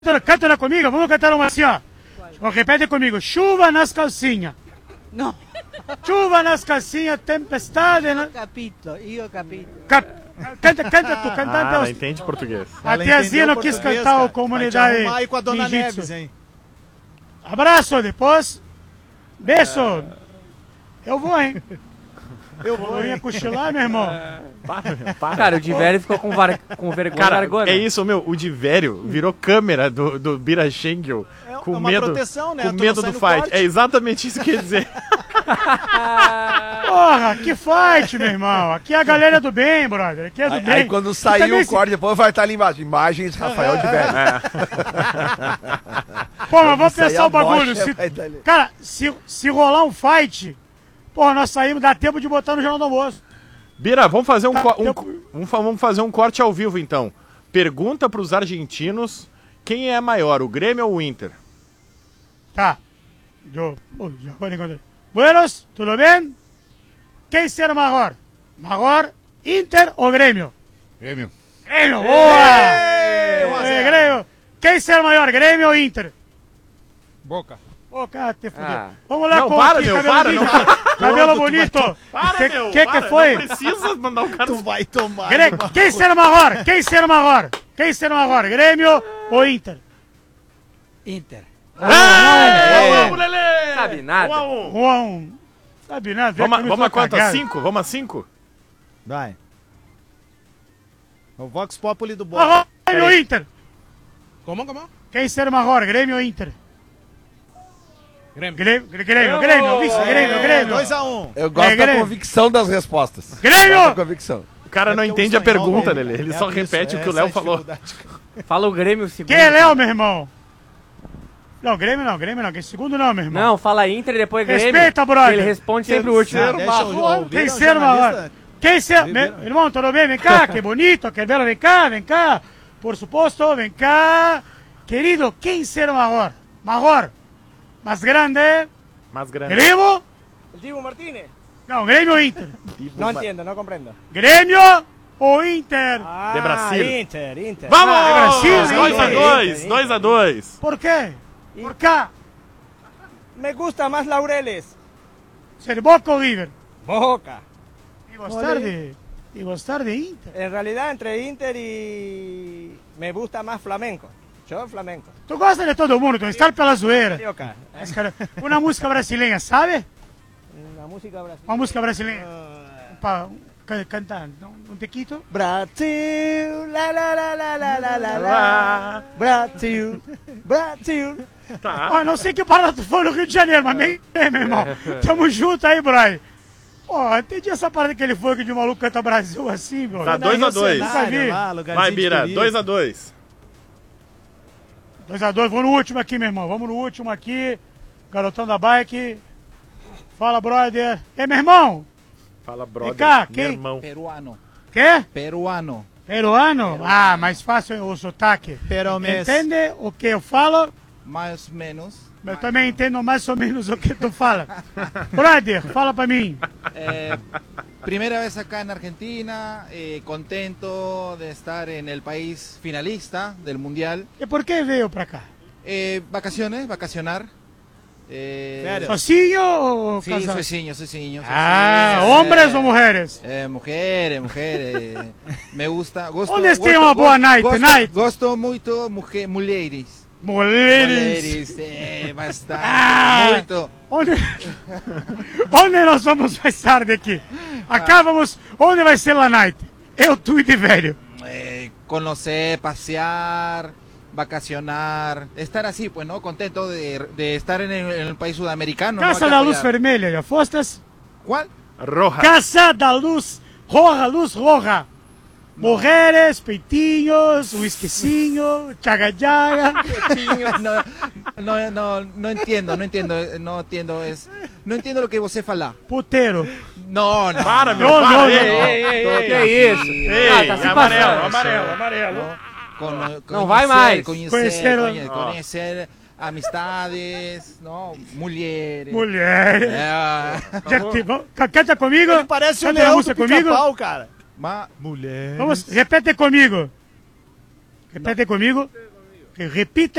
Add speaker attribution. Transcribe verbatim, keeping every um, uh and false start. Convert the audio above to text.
Speaker 1: Canta comigo, vamos cantar uma assim, ó. ó. Repete comigo, chuva nas calcinhas.
Speaker 2: No.
Speaker 1: Chuva nas calcinhas, tempestade na...
Speaker 2: Capito, io capito.
Speaker 1: Cap... Canta, canta tu, cantante.
Speaker 3: Ah, ela entende português.
Speaker 1: A tiazinha não quis cantar a comunidade.
Speaker 4: Vai com a Dona
Speaker 1: ninjitsu.
Speaker 4: Neves, hein?
Speaker 1: Abraço, depois. Beijo. Eu vou, hein?
Speaker 4: Eu vou,
Speaker 1: Eu ia
Speaker 4: hein?
Speaker 1: cochilar, meu irmão.
Speaker 3: Para, meu, para.
Speaker 5: Cara, o Divério ficou com, var... com vergonha
Speaker 3: Cara,
Speaker 5: na garganta.
Speaker 3: é isso, meu. O Divério virou câmera do, do Bira Schengel
Speaker 4: É
Speaker 3: com
Speaker 4: uma
Speaker 3: medo,
Speaker 4: proteção, né?
Speaker 3: com
Speaker 4: Tu não
Speaker 3: medo
Speaker 4: sai
Speaker 3: do
Speaker 4: no
Speaker 3: fight.
Speaker 4: corte.
Speaker 3: É exatamente isso que eu ia dizer.
Speaker 1: Porra, que fight, meu irmão. Aqui é a galera do bem, brother. Aqui é do
Speaker 6: Aí,
Speaker 1: bem.
Speaker 6: aí quando
Speaker 1: E
Speaker 6: sair
Speaker 1: também
Speaker 6: o
Speaker 1: se-
Speaker 6: corte, depois vai estar ali embaixo. Imagens Rafael de Velho.
Speaker 1: Pô, mas vamos
Speaker 6: Isso aí
Speaker 1: pensar
Speaker 6: a
Speaker 1: o bagulho.
Speaker 6: bocha
Speaker 1: Se...
Speaker 6: vai tá ali.
Speaker 1: Cara, se, se rolar um fight, porra, nós saímos, dá tempo de botar no Jornal do Almoço.
Speaker 3: Bira, vamos fazer um,
Speaker 1: Tá,
Speaker 3: co- um,
Speaker 1: eu-
Speaker 3: co- vamos fa- vamos fazer um corte ao vivo, então. Pergunta pros argentinos quem é maior, o Grêmio ou o Inter?
Speaker 1: Tá. Eu, oh, já vou encontrar. Buenos, tudo bem? Quem será maior? Maior, Inter ou Grêmio?
Speaker 6: Grêmio.
Speaker 1: Grêmio, boa! É, Grêmio. Quem será maior, Grêmio ou Inter?
Speaker 4: Boca.
Speaker 1: Ô, cara, te fudeu.
Speaker 5: Ah.
Speaker 1: Vamos lá
Speaker 3: Não,
Speaker 1: com
Speaker 3: para,
Speaker 1: aqui,
Speaker 3: meu,
Speaker 1: cabelo
Speaker 3: para,
Speaker 1: lindo.
Speaker 3: não.
Speaker 1: Cabelo bonito.
Speaker 3: Para,
Speaker 1: que,
Speaker 3: meu,
Speaker 1: que
Speaker 3: para,
Speaker 1: que foi?
Speaker 3: Não precisa mandar o cara...
Speaker 4: Tu vai tomar.
Speaker 1: Grê-
Speaker 4: uma-
Speaker 1: Quem será maior? Quem será maior? Quem será maior, Grêmio ou Inter?
Speaker 2: Inter.
Speaker 3: Ei, vamos, Lelê!
Speaker 5: Sabe nada.
Speaker 3: Um a um.
Speaker 1: Um a um. Sabe nada.
Speaker 3: Vamos, a-
Speaker 1: comigo
Speaker 3: vamos a
Speaker 1: sua
Speaker 3: quantas?
Speaker 1: cagada.
Speaker 3: Cinco? Vamos a cinco?
Speaker 4: Vai. O Vox Populi do Boca.
Speaker 1: Maior, Grêmio ou
Speaker 3: Peraí.
Speaker 1: Inter?
Speaker 4: Como, como?
Speaker 1: Quem será maior, Grêmio ou Inter?
Speaker 4: Grêmio.
Speaker 1: Grêmio, Grêmio, Grêmio, vice, Grêmio, Grêmio.
Speaker 4: dois a um.
Speaker 6: Eu gosto
Speaker 1: É,
Speaker 6: da
Speaker 1: Grêmio.
Speaker 6: convicção das respostas. Gosto da
Speaker 1: Grêmio!
Speaker 6: convicção.
Speaker 3: O cara não
Speaker 4: É porque
Speaker 3: entende
Speaker 4: o
Speaker 3: a
Speaker 4: espanhol
Speaker 3: pergunta,
Speaker 4: dele-
Speaker 3: Lelê. Ele
Speaker 4: é
Speaker 3: só
Speaker 4: por
Speaker 3: repete
Speaker 4: isso,
Speaker 3: o que o
Speaker 4: essa
Speaker 3: Léo
Speaker 4: é a
Speaker 3: falou.
Speaker 4: dificuldade.
Speaker 5: Fala o Grêmio segundo.
Speaker 1: Quem é Léo, meu irmão? Não, Grêmio não, Grêmio não. Quem segundo não, meu irmão.
Speaker 5: Não, fala Inter e depois Grêmio.
Speaker 1: Respeita, brother.
Speaker 5: Ele responde sempre o último.
Speaker 4: Ah, deixa o, o Bira
Speaker 1: Quem
Speaker 4: é um
Speaker 1: será maior?
Speaker 4: jornalista-
Speaker 1: Quem será...
Speaker 4: Bira.
Speaker 1: Me- Irmão, tudo bem? Vem cá, que bonito, que belo, vem cá, vem cá. Por supuesto, vem cá. Querido, quem será maior? Maior? Mais grande?
Speaker 3: Mais grande.
Speaker 1: Grêmio?
Speaker 2: Dibu Martínez.
Speaker 1: Não, Grêmio ou Inter?
Speaker 2: No entiendo, no comprendo.
Speaker 1: Grêmio ou Inter?
Speaker 2: Ah,
Speaker 3: De Brasil.
Speaker 2: Inter, Inter.
Speaker 3: Vamos!
Speaker 1: Ah, Brasil,
Speaker 3: dois a
Speaker 1: Inter,
Speaker 3: dois,
Speaker 2: Inter,
Speaker 3: dois a dois.
Speaker 1: Por quê? Por cá.
Speaker 2: Me gusta más Laureles.
Speaker 1: Ser Boca ou River?
Speaker 2: Boca.
Speaker 1: E gostar de... E gostar de Inter?
Speaker 2: En realidad, entre Inter y. Me gusta más flamenco. Yo, flamenco.
Speaker 1: Tu gosta de todo mundo, tu está pela zoeira.
Speaker 2: Carioca.
Speaker 1: Mas, cara, uma música brasileira, sabe?
Speaker 2: La música brasileña.
Speaker 1: Uma música brasileira. Pa, ca- cantar, não, um tequito.
Speaker 2: Brasil, la la la la la la la la. Brasil, Brasil.
Speaker 3: Tá.
Speaker 1: Ó, não sei que parada tu foi no Rio de Janeiro, mas bem, bem, meu irmão. Tamo junto aí, Brian. Pô, entendi essa parada que ele foi que de maluco canta Brasil assim, meu.
Speaker 3: Tá dois a dois.
Speaker 1: Nunca vi.
Speaker 3: Vai, Bira, dois a dois.
Speaker 1: dois a dois, vamos no último aqui, meu irmão. Vamos no último aqui. Garotão da bike. Fala, brother. E meu irmão?
Speaker 3: Fala, brother.
Speaker 1: cá,
Speaker 3: meu
Speaker 1: quem-
Speaker 3: irmão.
Speaker 7: Peruano.
Speaker 1: Quê?
Speaker 7: Peruano.
Speaker 1: Peruano? Ah, mais fácil o sotaque.
Speaker 4: Pero mes.
Speaker 1: Entende o que eu falo?
Speaker 7: Más o menos.
Speaker 1: Eu também entendo mais ou menos o que tu fala. Brother, fala pra mim.
Speaker 7: Eh, primera vez acá en Argentina, eh, contento de estar en el país finalista del Mundial.
Speaker 1: E por que veio pra cá?
Speaker 7: Eh, vacaciones, vacacionar. Eh,
Speaker 4: Sério?
Speaker 1: Sozinho ou
Speaker 7: Sí,
Speaker 1: casado?
Speaker 7: soy ciño, soy ciño. soy
Speaker 1: Ah,
Speaker 7: ciño,
Speaker 1: hombres
Speaker 7: eh,
Speaker 1: ou mulheres?
Speaker 7: Eh, mujeres, mujeres. Me gusta. Gosto,
Speaker 1: Onde tem
Speaker 7: gosto-
Speaker 1: uma boa
Speaker 7: gosto-
Speaker 1: night,
Speaker 7: gosto,
Speaker 1: night?
Speaker 7: Gosto muito mujer, mulheres.
Speaker 1: Mulheres.
Speaker 7: Mulheres, eh, bastante.
Speaker 1: Ah.
Speaker 7: Muito.
Speaker 1: Onde... Onde nós vamos mais tarde aqui? Acá vamos... Onde vai ser a night? Eu, tu e de velho.
Speaker 7: Eh, conocer, pasear, vacacionar, estar así, pues, ¿no? Contento de, de estar en el, en el país sudamericano. ¿no?
Speaker 1: Casa
Speaker 7: Aquí
Speaker 1: da Luz
Speaker 7: apoyar.
Speaker 1: Vermelha, já fostas?
Speaker 7: ¿Cuál?
Speaker 3: Roja.
Speaker 1: Casa da Luz Roja, Luz Roja. Mulheres, peitinhos, whiskycinho, chaga-chaga.
Speaker 7: No, no, no, no entiendo, no entiendo, eh, no entiendo, es, no entiendo lo que você fala.
Speaker 1: Puteiro.
Speaker 7: No, no.
Speaker 3: Para, meu,
Speaker 1: Não,
Speaker 3: para.
Speaker 1: não,
Speaker 3: ei,
Speaker 1: não.
Speaker 3: ei, ei, ei,
Speaker 5: Que
Speaker 3: ei.
Speaker 5: isso?
Speaker 3: Ei,
Speaker 5: Ah, tá se
Speaker 3: amarelo,
Speaker 5: passando.
Speaker 3: amarelo, amarelo.
Speaker 7: Cono-
Speaker 5: Não vai mais.
Speaker 7: Conhecer,
Speaker 1: Conhecer,
Speaker 7: conhe-
Speaker 3: ó.
Speaker 7: conhecer amistades, no, mulheres.
Speaker 1: Mulheres.
Speaker 7: É,
Speaker 1: Já te... vamos- Canta comigo?
Speaker 4: Ele parece o
Speaker 1: Canta a
Speaker 4: leão do
Speaker 1: música comigo?
Speaker 4: pica-pau, cara.
Speaker 7: ma-
Speaker 4: Mulher.
Speaker 1: Vamos, repete comigo. Repete comigo. que repite